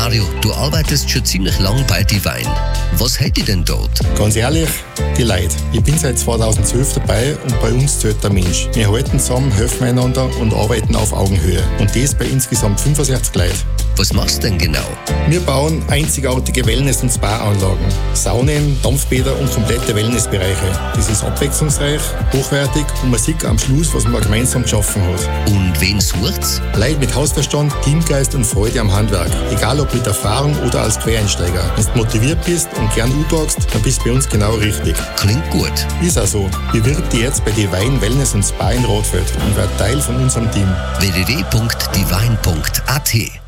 Mario, du arbeitest schon ziemlich lang bei Divine. Was hält dich denn dort? Ganz ehrlich, die Leute. Ich bin seit 2012 dabei und bei uns zählt der Mensch. Wir halten zusammen, helfen einander und arbeiten auf Augenhöhe. Und das bei insgesamt 65 Leuten. Was machst du denn genau? Wir bauen einzigartige Wellness- und Spa-Anlagen, Saunen, Dampfbäder und komplette Wellnessbereiche. Das ist abwechslungsreich, hochwertig und man sieht am Schluss, was man gemeinsam geschaffen hat. Und wen sucht's? Leute mit Hausverstand, Teamgeist und Freude am Handwerk. Egal ob mit Erfahrung oder als Quereinsteiger. Wenn du motiviert bist und gern anpackst, dann bist du bei uns genau richtig. Klingt gut. Ist auch so. Bewirb dich jetzt bei Divine Wellness und Spa in Rothfeld und werd Teil von unserem Team. www.divine.at